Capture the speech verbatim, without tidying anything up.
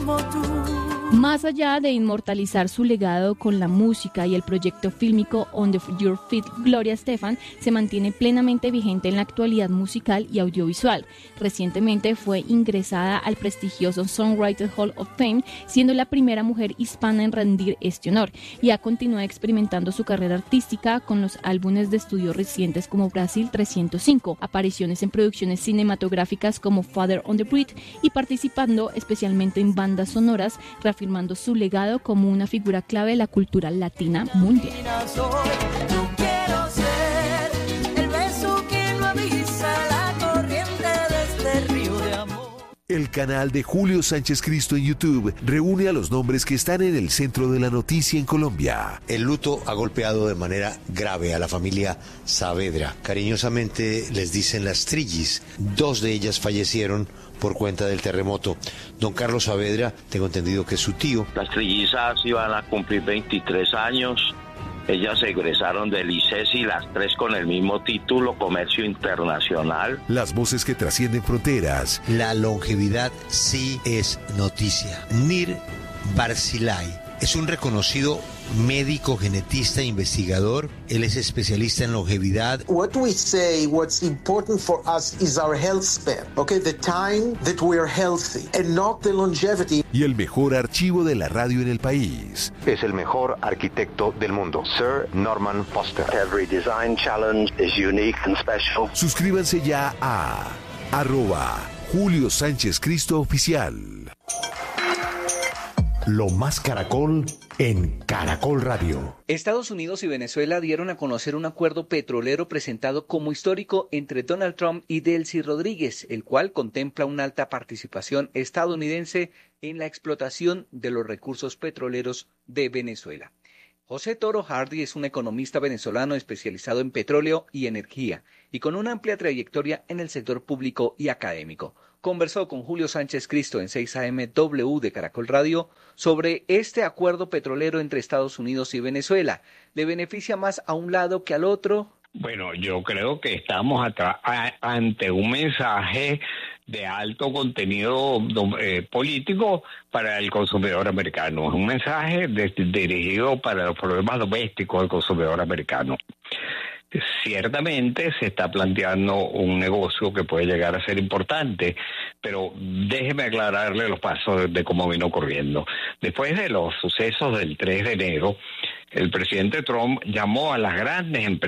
como tú. Más allá de inmortalizar su legado con la música y el proyecto fílmico On the Your Feet, Gloria Estefan se mantiene plenamente vigente en la actualidad musical y audiovisual. Recientemente fue ingresada al prestigioso Songwriters Hall of Fame, siendo la primera mujer hispana en rendir este honor, y ha continuado experimentando su carrera artística con los álbumes de estudio recientes como Brasil trescientos cinco, apariciones en producciones cinematográficas como Father on the Bridge y participando especialmente en bandas sonoras, afirmando su legado como una figura clave de la cultura latina mundial. El canal de Julio Sánchez Cristo en YouTube reúne a los nombres que están en el centro de la noticia en Colombia. El luto ha golpeado de manera grave a la familia Saavedra. Cariñosamente les dicen las Trillis. Dos de ellas fallecieron por cuenta del terremoto. Don Carlos Saavedra, tengo entendido que es su tío. Las trillizas iban a cumplir veintitrés años. Ellas egresaron del I C E S y las tres con el mismo título, Comercio Internacional. Las voces que trascienden fronteras. La longevidad sí es noticia. Nir Barzilay es un reconocido médico, genetista, investigador. Él es especialista en longevidad. What we say, what's important for us is our health span, okay? The time that we are healthy and not the longevity. Y el mejor archivo de la radio en el país. Es el mejor arquitecto del mundo, Sir Norman Foster. Every design challenge is unique and special. Suscríbanse ya a arroba Julio Sánchez Cristo Oficial. Lo más Caracol en Caracol Radio. Estados Unidos y Venezuela dieron a conocer un acuerdo petrolero presentado como histórico entre Donald Trump y Delcy Rodríguez, el cual contempla una alta participación estadounidense en la explotación de los recursos petroleros de Venezuela. José Toro Hardy es un economista venezolano especializado en petróleo y energía y con una amplia trayectoria en el sector público y académico. Conversó con Julio Sánchez Cristo en seis A M W de Caracol Radio sobre este acuerdo petrolero entre Estados Unidos y Venezuela. ¿Le beneficia más a un lado que al otro? Bueno, yo creo que estamos atra- a- ante un mensaje de alto contenido eh, político para el consumidor americano. Es un mensaje de- dirigido para los problemas domésticos del consumidor americano. Ciertamente se está planteando un negocio que puede llegar a ser importante, pero déjeme aclararle los pasos de, de cómo vino ocurriendo. Después de los sucesos del tres de enero, el presidente Trump llamó a las grandes empresas